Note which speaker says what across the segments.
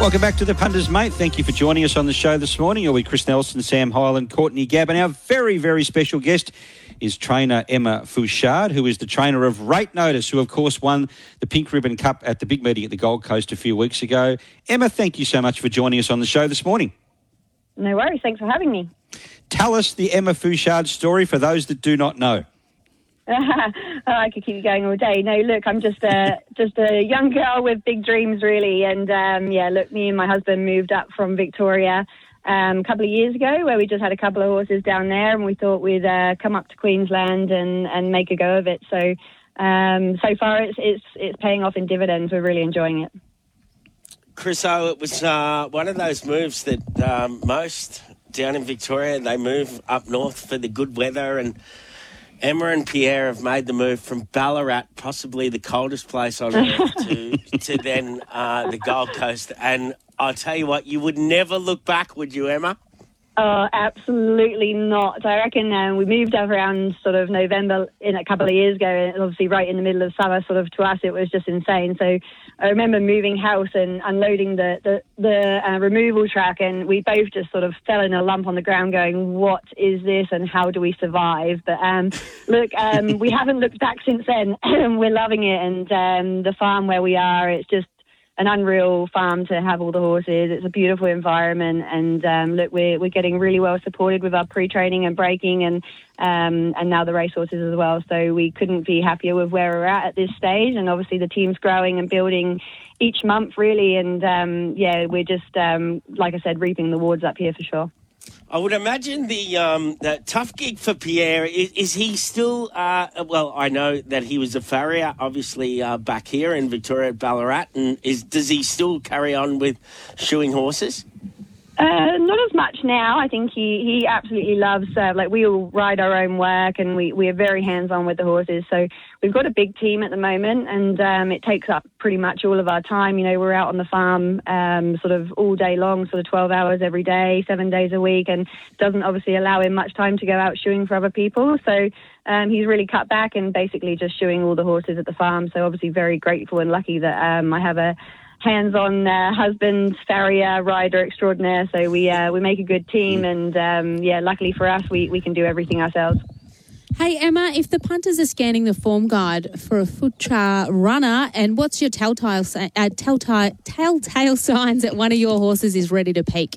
Speaker 1: Welcome back to the Punters, mate. Thank you for joining us on the show this morning. You'll be Chris Nelson, Sam Hyland, Courtney Gabb, and our very, very special guest is trainer Emma Fouchard, who is the trainer of Rate Notice, who, of course, won the Pink Ribbon Cup at the big meeting at the Gold Coast a few weeks ago. Emma, thank you so much for joining us on the show this morning.
Speaker 2: No worries. Thanks for having me.
Speaker 1: Tell us the Emma Fouchard story for those that do not know.
Speaker 2: I could keep you going all day. No, look, I'm just a young girl with big dreams, really. And, me and my husband moved up from Victoria a couple of years ago, where we just had a couple of horses down there, and we thought we'd come up to Queensland and make a go of it. So far it's paying off in dividends. We're really enjoying it.
Speaker 3: Chris, it was one of those moves that most down in Victoria, they move up north for the good weather, and Emma and Pierre have made the move from Ballarat, possibly the coldest place on earth, to then the Gold Coast. And I tell you what, you would never look back, would you, Emma?
Speaker 2: Oh, absolutely not. I reckon we moved up around sort of November in a couple of years ago, and obviously right in the middle of summer. Sort of to us, it was just insane. So I remember moving house and unloading the removal truck, and we both just sort of fell in a lump on the ground, going, "What is this, and how do we survive?" But we haven't looked back since then. We're loving it, and the farm where we are, it's just an unreal farm to have all the horses. It's a beautiful environment, and we're getting really well supported with our pre-training and breaking, and now the racehorses as well. So we couldn't be happier with where we're at this stage, and obviously the team's growing and building each month, really. And we're just like I said, reaping the rewards up here for sure.
Speaker 3: I would imagine the tough gig for Pierre. Is he still, I know that he was a farrier, obviously, back here in Victoria at Ballarat. And does he still carry on with shoeing horses?
Speaker 2: Not as much now. I think he absolutely loves, we all ride our own work, and we are very hands-on with the horses. So we've got a big team at the moment, and it takes up pretty much all of our time. You know, we're out on the farm sort of all day long, sort of 12 hours every day, 7 days a week, and doesn't obviously allow him much time to go out shoeing for other people. So he's really cut back and basically just shoeing all the horses at the farm. So obviously very grateful and lucky that I have a hands-on husband, farrier, rider extraordinaire. So we make a good team, and luckily for us, we can do everything ourselves.
Speaker 4: Hey Emma, if the punters are scanning the form guide for a Fouchard runner, and what's your telltale signs that one of your horses is ready to peak?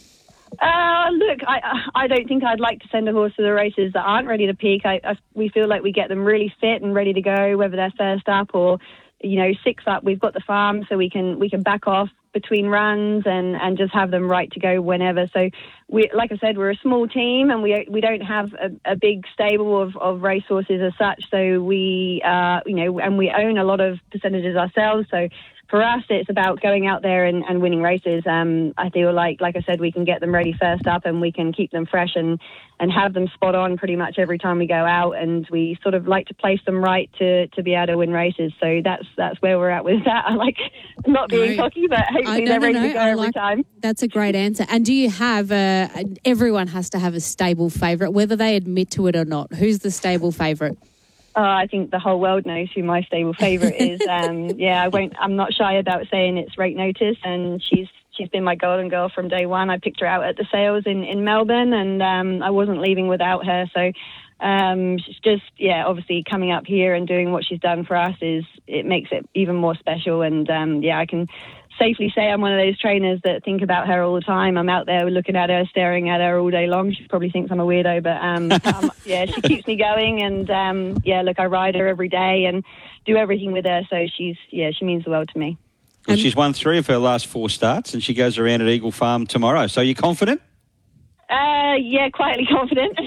Speaker 2: Look, I don't think I'd like to send a horse to the races that aren't ready to peak. We feel like we get them really fit and ready to go, whether they're first up or sixth up. We've got the farm, so we can back off between runs and just have them right to go whenever. So we, like I said, we're a small team, and we don't have a big stable of racehorses as such. So we and we own a lot of percentages ourselves. So for us, it's about going out there and winning races. I feel like I said, we can get them ready first up, and we can keep them fresh and have them spot on pretty much every time we go out. And we sort of like to place them right to be able to win races. So that's where we're at with that. I like not being cocky, but hopefully they're ready to go every time.
Speaker 4: That's a great answer. And do you have everyone has to have a stable favourite, whether they admit to it or not? Who's the stable favourite?
Speaker 2: I think the whole world knows who my stable favourite is. I'm not shy about saying it's Rate Notice, and she's been my golden girl from day one. I picked her out at the sales in Melbourne, and I wasn't leaving without her. So she's just, obviously coming up here and doing what she's done for us it makes it even more special. And I can safely say I'm one of those trainers that think about her all the time. I'm out there looking at her, staring at her all day long. She probably thinks I'm a weirdo, but she keeps me going. And I ride her every day and do everything with her. So she means the world to me.
Speaker 1: Well, she's won 3 of her last 4 starts, and she goes around at Eagle Farm tomorrow. So are you confident?
Speaker 2: Quietly confident.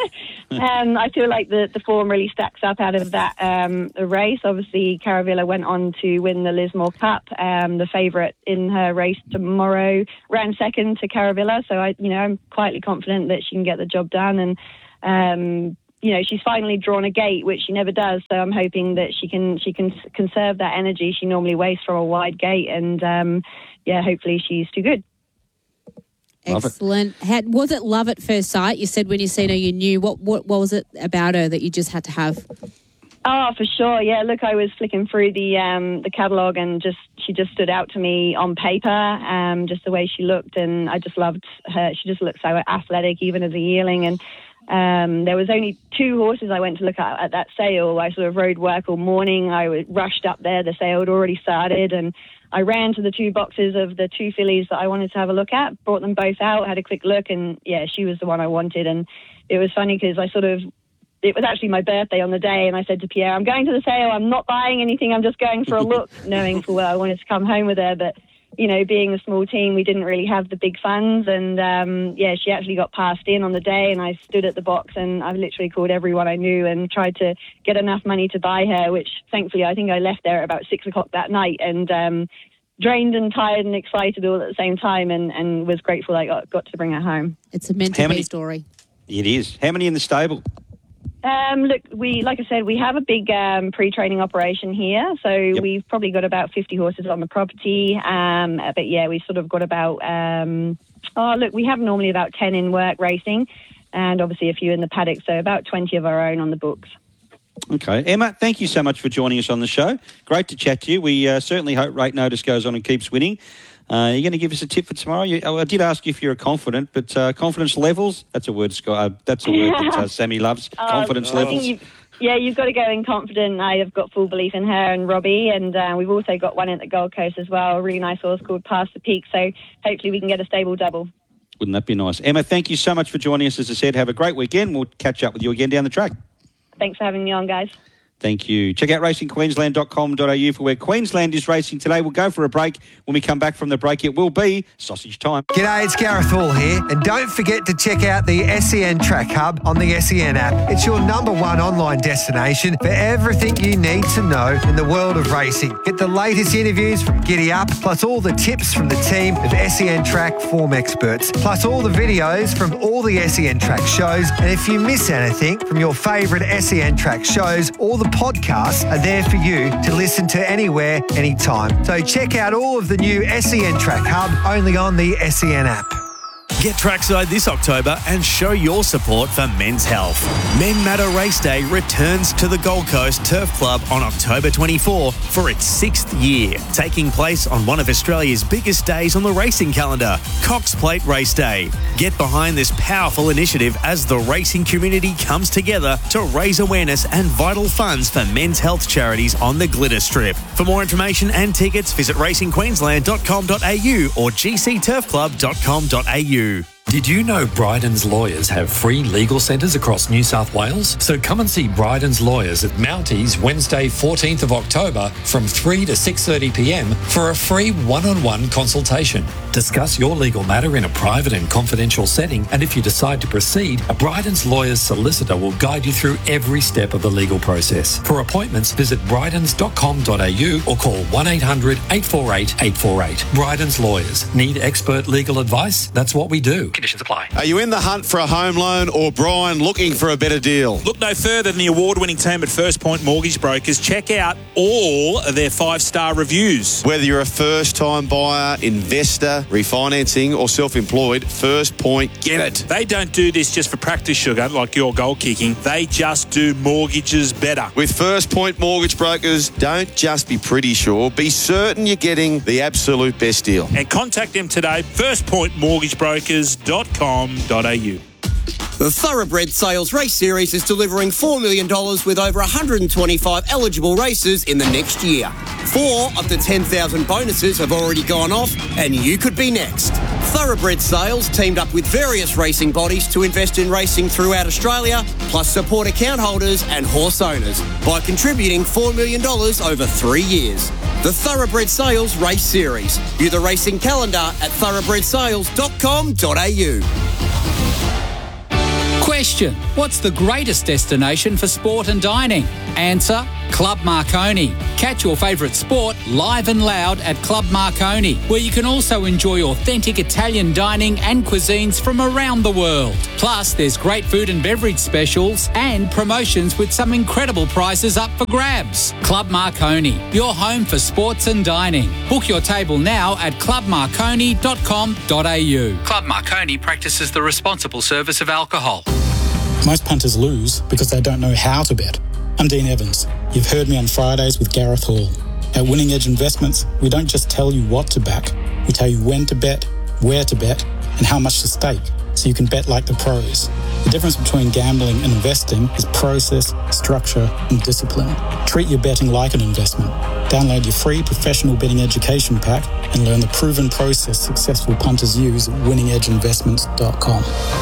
Speaker 2: I feel like the form really stacks up out of that race. Obviously, Caravilla went on to win the Lismore Cup. The favourite in her race tomorrow ran second to Caravilla, so I'm quietly confident that she can get the job done. And she's finally drawn a gate, which she never does. So I'm hoping that she can conserve that energy she normally wastes from a wide gate, and hopefully she's too good.
Speaker 4: Excellent. Was it love at first sight? You said when you seen her, you knew. What was it about her that you just had to have?
Speaker 2: Oh, for sure. Yeah, look, I was flicking through the catalogue and she just stood out to me on paper, just the way she looked, and I just loved her. She just looked so athletic, even as a yearling. And there was only 2 horses I went to look at that sale. I sort of rode work all morning. I rushed up there. The sale had already started, and I ran to the 2 boxes of the 2 fillies that I wanted to have a look at, brought them both out, had a quick look, and yeah, she was the one I wanted. And it was funny because it was actually my birthday on the day, and I said to Pierre, I'm going to the sale, I'm not buying anything, I'm just going for a look, knowing full well I wanted to come home with her. But, you know, being a small team, we didn't really have the big funds, and she actually got passed in on the day, and I stood at the box, and I literally called everyone I knew and tried to get enough money to buy her, which thankfully I think I left there at about 6 o'clock that night, and drained and tired and excited all at the same time, and was grateful I got to bring her home.
Speaker 4: It's a meant to be story.
Speaker 1: It is. How many in the stable?
Speaker 2: Look, like I said, we have a big pre-training operation here, so we've probably got about 50 horses on the property. But yeah, we've sort of got about, we have normally about 10 in work racing, and obviously a few in the paddock, so about 20 of our own on the books.
Speaker 1: Okay. Emma, thank you so much for joining us on the show. Great to chat to you. We certainly hope Rate Notice goes on and keeps winning. You're going to give us a tip for tomorrow? I did ask you if you're confident, but confidence levels, that's a word that Sammy loves. Confidence levels.
Speaker 2: You've got to go in confident. I have got full belief in her and Robbie, and we've also got one at the Gold Coast as well, a really nice horse called Past the Peak, so hopefully we can get a stable double.
Speaker 1: Wouldn't that be nice? Emma, thank you so much for joining us. As I said, have a great weekend. We'll catch up with you again down the track.
Speaker 2: Thanks for having me on, guys.
Speaker 1: Thank you. Check out racingqueensland.com.au for where Queensland is racing today. We'll go for a break. When we come back from the break, it will be sausage time.
Speaker 5: G'day, it's Gareth Hall here. And don't forget to check out the SEN Track Hub on the SEN app. It's your #1 online destination for everything you need to know in the world of racing. Get the latest interviews from Giddy Up, plus all the tips from the team of SEN Track form experts, plus all the videos from all the SEN Track shows. And if you miss anything from your favourite SEN Track shows, all the podcasts are there for you to listen to anywhere, anytime. So check out all of the new SEN Track Hub only on the SEN app.
Speaker 6: Get trackside this October and show your support for men's health. Men Matter Race Day returns to the Gold Coast Turf Club on October 24 for its 6th year, taking place on one of Australia's biggest days on the racing calendar, Cox Plate Race Day. Get behind this powerful initiative as the racing community comes together to raise awareness and vital funds for men's health charities on the Glitter Strip. For more information and tickets, visit racingqueensland.com.au or gcturfclub.com.au.
Speaker 7: Did you know Bryden's Lawyers have free legal centres across New South Wales? So come and see Bryden's Lawyers at Mounties Wednesday 14th of October from 3 to 6:30pm for a free one-on-one consultation. Discuss your legal matter in a private and confidential setting, and if you decide to proceed, a Bryden's Lawyers solicitor will guide you through every step of the legal process. For appointments, visit brydens.com.au or call 1800 848 848. Bryden's Lawyers. Need expert legal advice? That's what we do. Conditions apply.
Speaker 8: Are you in the hunt for a home loan or, Brian, looking for a better deal?
Speaker 9: Look no further than the award-winning team at First Point Mortgage Brokers. Check out all of their 5-star reviews.
Speaker 8: Whether you're a first-time buyer, investor, refinancing or self-employed, First Point get it.
Speaker 9: They don't do this just for practice, sugar, like your goal kicking. They just do mortgages better.
Speaker 8: With First Point Mortgage Brokers, don't just be pretty sure, be certain you're getting the absolute best deal.
Speaker 9: And contact them today, firstpointmortgagebrokers.com.au.
Speaker 10: The Thoroughbred Sales Race Series is delivering $4 million with over 125 eligible races in the next year. 4 of the 10,000 bonuses have already gone off, and you could be next. Thoroughbred Sales teamed up with various racing bodies to invest in racing throughout Australia, plus support account holders and horse owners by contributing $4 million over 3 years. The Thoroughbred Sales Race Series. View the racing calendar at thoroughbredsales.com.au.
Speaker 11: Question: what's the greatest destination for sport and dining? Answer: Club Marconi. Catch your favourite sport live and loud at Club Marconi, where you can also enjoy authentic Italian dining and cuisines from around the world. Plus, there's great food and beverage specials and promotions with some incredible prizes up for grabs. Club Marconi, your home for sports and dining. Book your table now at clubmarconi.com.au. Club Marconi practices the responsible service of alcohol.
Speaker 12: Most punters lose because they don't know how to bet. I'm Dean Evans. You've heard me on Fridays with Gareth Hall. At Winning Edge Investments, we don't just tell you what to back, we tell you when to bet, where to bet, and how much to stake, so you can bet like the pros. The difference between gambling and investing is process, structure, and discipline. Treat your betting like an investment. Download your free professional betting education pack and learn the proven process successful punters use at winningedgeinvestments.com.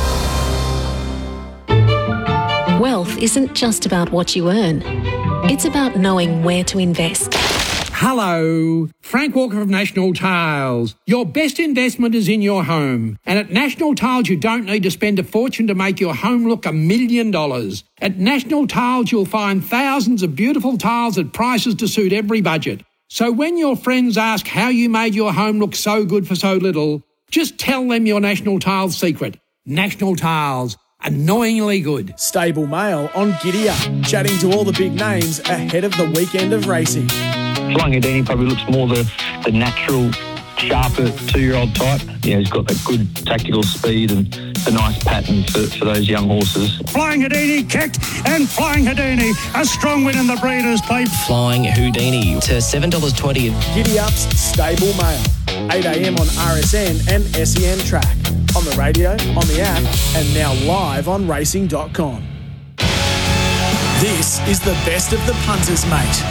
Speaker 13: Wealth isn't just about what you earn. It's about knowing where to invest.
Speaker 14: Hello, Frank Walker of National Tiles. Your best investment is in your home. And at National Tiles, you don't need to spend a fortune to make your home look $1 million. At National Tiles, you'll find thousands of beautiful tiles at prices to suit every budget. So when your friends ask how you made your home look so good for so little, just tell them your National Tiles secret. National Tiles. Annoyingly good.
Speaker 15: Stable Mail on Giddy Up, chatting to all the big names ahead of the weekend of racing.
Speaker 16: Flying Houdini probably looks more the natural, sharper 2-year-old type. Yeah, he's got that good tactical speed and the nice pattern for those young horses.
Speaker 14: Flying Houdini kicked, and Flying Houdini, a strong win in the Breeders' Plate.
Speaker 17: Flying Houdini to $7.20.
Speaker 15: Giddy Up's Stable Mail, 8 a.m. on RSN and SEN Track. On the radio, on the app, and now live on racing.com. This is the best of the punters, mate.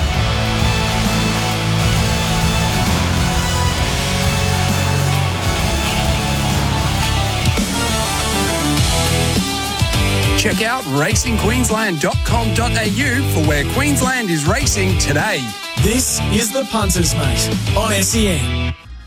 Speaker 18: Check out racingqueensland.com.au for where Queensland is racing today.
Speaker 15: This is the punters, mate, on SEN.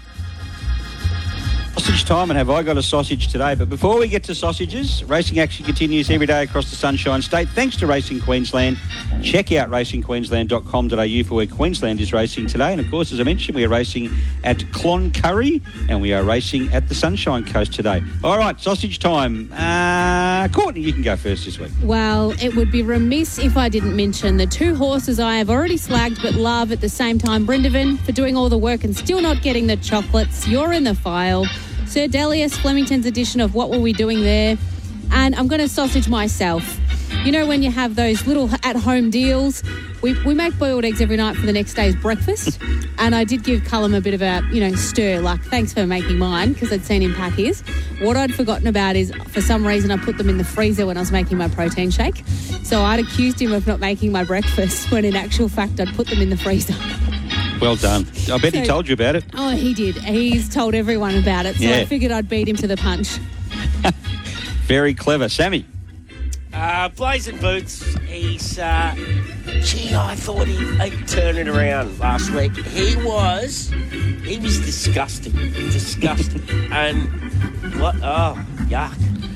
Speaker 1: Sausage time, and have I got a sausage today? But before we get to sausages, racing action continues every day across the Sunshine State. Thanks to Racing Queensland. Check out racingqueensland.com.au for where Queensland is racing today. And of course, as I mentioned, we are racing at Cloncurry and we are racing at the Sunshine Coast today. All right, sausage time. Courtney, you can go first this week.
Speaker 4: Well, it would be remiss if I didn't mention the two horses I have already slagged but love at the same time. Brindavan for doing all the work and still not getting the chocolates. You're in the file. Sir Delius, Flemington's edition of What Were We Doing There? And I'm going to sausage myself. You know when you have those little at-home deals? We make boiled eggs every night for the next day's breakfast. And I did give Cullum a bit of a, stir, like, thanks for making mine, because I'd seen him pack his. What I'd forgotten about is, for some reason, I put them in the freezer when I was making my protein shake. So I'd accused him of not making my breakfast, when in actual fact I'd put them in the freezer.
Speaker 1: Well done. I bet he told you about it.
Speaker 4: Oh, he did. He's told everyone about it. So I figured I'd beat him to the punch.
Speaker 1: Very clever. Sammy?
Speaker 3: Blazing Boots, he's... I thought he'd turn it around last week. He was disgusting. Disgusting. And what? Oh, yuck.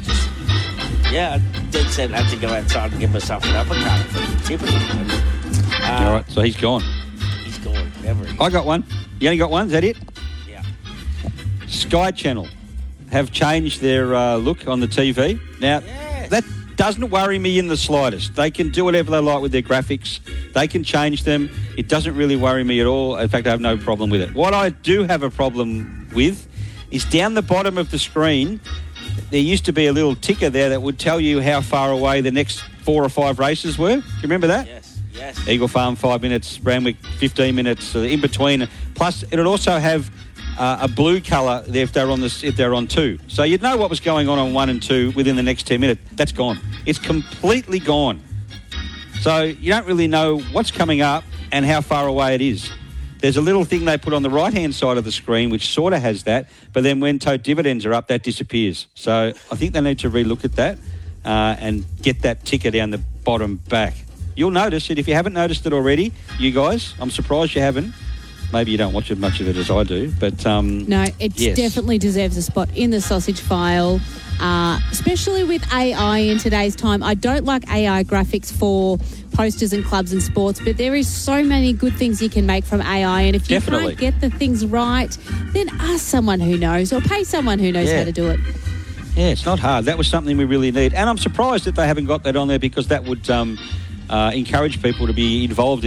Speaker 3: I did say I had to go outside and give myself an uppercut for tipping.
Speaker 1: All right, so he's gone. I got one. You only got one? Is that it?
Speaker 3: Yeah.
Speaker 1: Sky Channel have changed their look on the TV. Now, that doesn't worry me in the slightest. They can do whatever they like with their graphics. They can change them. It doesn't really worry me at all. In fact, I have no problem with it. What I do have a problem with is down the bottom of the screen, there used to be a little ticker there that would tell you how far away the next 4 or 5 races were. Do you remember that?
Speaker 3: Yes.
Speaker 1: Eagle Farm 5 minutes, Randwick 15 minutes, in between. Plus, it would also have a blue colour if they're on 2. So you'd know what was going on 1 and 2 within the next 10 minutes. That's gone. It's completely gone. So you don't really know what's coming up and how far away it is. There's a little thing they put on the right-hand side of the screen which sort of has that, but then when tote dividends are up, that disappears. So I think they need to relook at that and get that ticker down the bottom back. You'll notice it if you haven't noticed it already, you guys. I'm surprised you haven't. Maybe you don't watch as much of it as I do, but
Speaker 4: no, it definitely deserves a spot in the sausage file, especially with AI in today's time. I don't like AI graphics for posters and clubs and sports, but there is so many good things you can make from AI, and if you can't get the things right, then ask someone who knows or pay someone who knows how to do it.
Speaker 1: Yeah, it's not hard. That was something we really need, and I'm surprised that they haven't got that on there because that would encourage people to be involved